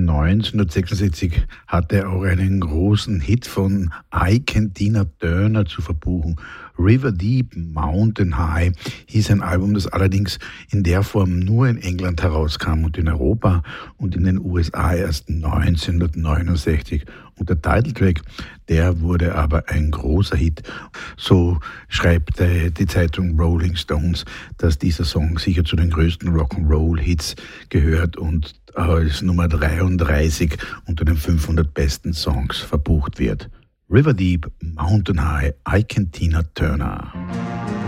1966 hatte er auch einen großen Hit von Ike Tina Turner zu verbuchen. River Deep, Mountain High hieß ein Album, das allerdings in der Form nur in England herauskam und in Europa und in den USA erst 1969. Und der Titeltrack, der wurde aber ein großer Hit. So schreibt die Zeitung Rolling Stones, dass dieser Song sicher zu den größten Rock'n'Roll-Hits gehört und als Nummer 33 unter den 500 besten Songs verbucht wird. River Deep, Mountain High, Ike Tina Turner.